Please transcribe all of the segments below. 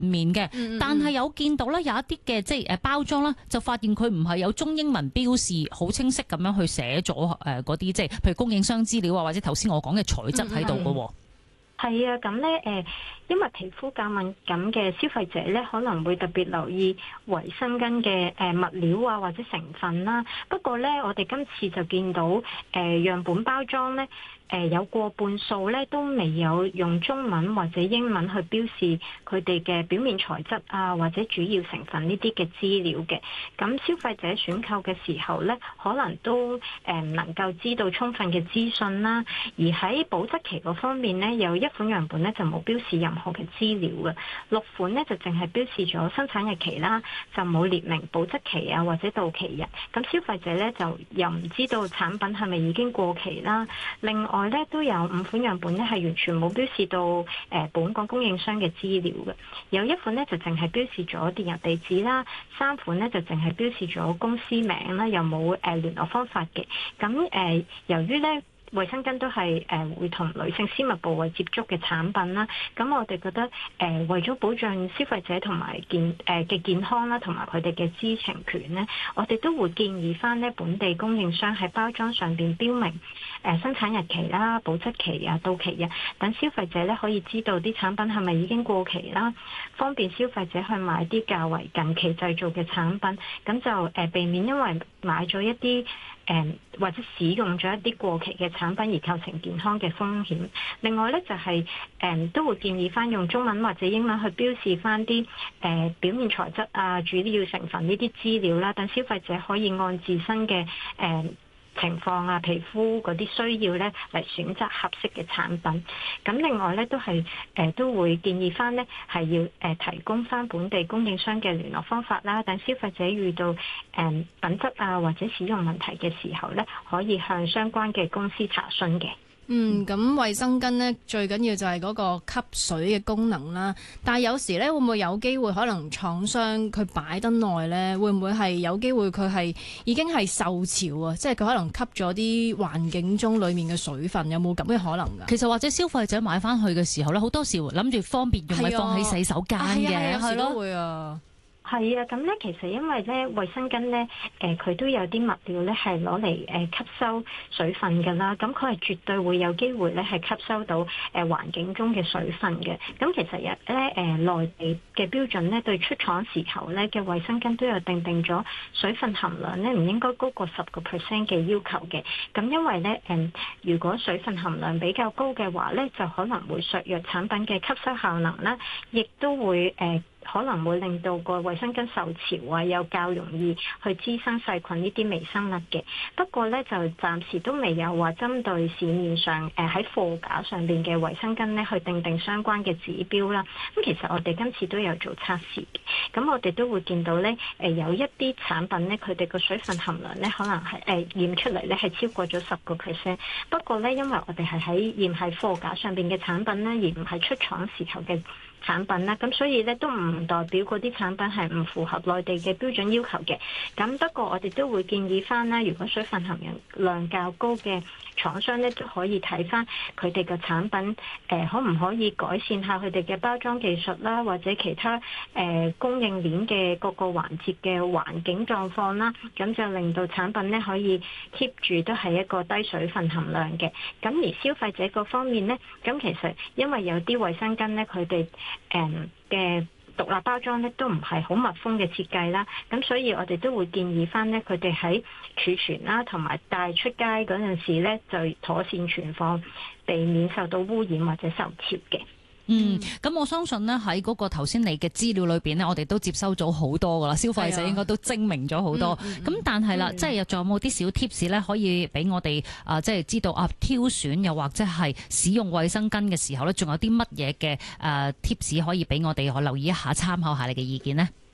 面嘅，但係有見到咧有一啲嘅即係包裝啦，就發現佢唔係有中英文標示，好清晰咁樣去寫咗嗰啲即係譬如供應商資料啊，或者頭先我講嘅材質喺度嘅。 係啊，咁咧因為皮膚較敏感嘅消費者咧，可能會特別留意維生根嘅物料啊或者成分啦。不過咧，我哋今次就見到樣本包裝咧。有過半數咧都未有用中文或者英文去標示佢哋嘅表面材質啊，或者主要成分呢啲嘅資料嘅。咁消費者選購嘅時候咧，可能都唔能夠知道充分嘅資訊啦。而喺保質期嗰方面咧，有一款樣本咧就冇標示任何嘅資料嘅，6款咧就淨係標示咗生產日期啦，就冇列明保質期啊或者到期日。咁消費者咧就又唔知道產品係咪已經過期啦。另外咧都有5款樣本咧係完全冇標示到本港供應商嘅資料嘅，有一款咧就淨係標示咗電郵地址啦，3款咧就淨係標示咗公司名啦，又冇聯絡方法嘅。咁由於咧衛生巾都係會同女性私密部位接觸嘅產品啦，咁我哋覺得為咗保障消費者同埋嘅健康啦，同埋佢哋嘅知情權咧，我哋都會建議翻咧本地供應商喺包裝上邊標明生產日期啦、保質期啊、到期日，等消費者咧可以知道啲產品係咪已經過期啦，方便消費者去買啲較為近期製造嘅產品，咁就避免因為買咗一啲或者使用咗一啲過期嘅產品而構成健康嘅風險。另外咧就係都會建議翻用中文或者英文去標示翻啲表面材質啊、主要成分呢啲資料啦，等消費者可以按自身嘅情況啊、皮膚嗰啲需要咧嚟選擇合適嘅產品。咁另外咧都會建議翻咧係要提供翻本地供應商嘅聯絡方法啦，等消費者遇到品質啊或者使用問題嘅時候咧，可以向相關嘅公司查詢嘅。 咁衛生巾呢，最緊要就係嗰個吸水嘅功能啦。但係有時呢，會唔會有機會可能廠商佢擺得耐呢？會唔會係有機會佢係已經係受潮啊？即係佢可能吸咗啲環境中裡面嘅水分，有冇咁嘅可能㗎？ 其實或者消費者買翻去嘅時候呢，好多時諗住方便用咪放喺洗手間嘅， 係咯，會啊。 係啊，咁咧其實因為咧衛生巾咧，佢都有啲物料咧係攞嚟吸收水分㗎啦，咁佢係絕對會有機會咧係吸收到環境中嘅水分嘅。咁其實咧內地嘅標準咧對出廠時候咧嘅衛生巾都有定咗水分含量咧唔應該高過10% 嘅要求嘅。咁因為咧如果水分含量比較高嘅話咧，就可能會削弱產品嘅吸收效能啦，亦都會可能會令到個衛生巾受潮啊，又較容易去滋生細菌呢啲微生物嘅。不過咧，就暫時都未有話針對市面上喺貨架上邊嘅衛生巾咧去定相關嘅指標啦。咁其實我哋今次都有做測試嘅。咁我哋都會見到咧，有一啲產品咧，佢哋個水分含量咧可能係驗出嚟咧係超過咗10%。不過咧，因為我哋係驗喺貨架上邊嘅產品咧，而唔係出廠時候嘅產品啦，咁所以咧都唔代表嗰啲產品係唔符合內地嘅標準要求嘅。咁不過我哋都會建議翻啦，如果水分含量較高嘅廠商咧，都可以睇翻佢哋嘅產品，可唔可以改善下佢哋嘅包裝技術啦，或者其他供應鏈嘅各個環節嘅環境狀況啦，咁就令到產品咧可以 keep 住都係一個低水分含量嘅。咁而消費者嗰方面咧，咁其實因為有啲衛生巾咧，佢哋嘅獨立包裝咧都唔係好密封嘅設計啦，咁所以我哋都會建議翻咧，佢哋喺儲存啦同埋帶出街嗰陣時咧，就妥善存放，避免受到污染或者受潮嘅。 咁我相信呢，喺嗰個頭先你嘅資料裏邊呢，我哋都接收咗好多噶啦，消費者應該都精明咗好多。咁但係啦，即係仲有冇啲小 tips 咧，可以俾我哋即係知道挑選又或者係使用衛生巾嘅時候咧，仲有啲乜嘢嘅tips 可以俾我哋留意一下，參考下你嘅意見呢？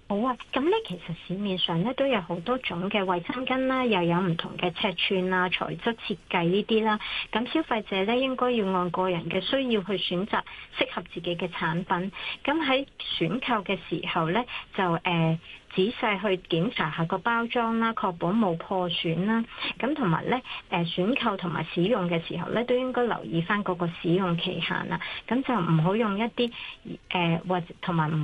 好啊，咁咧其實市面上咧都有好多種嘅衛生巾啦，又有唔同嘅尺寸啊、材質設計呢啲啦。咁消費者咧應該要按個人嘅需要去選擇適合自己嘅產品。咁喺選購嘅時候咧，就仔細去檢查下個包裝啦，確保冇破損啦。咁同埋咧選購同埋使用嘅時候咧，都應該留意翻嗰個使用期限啦。咁就唔好用一啲或者同埋唔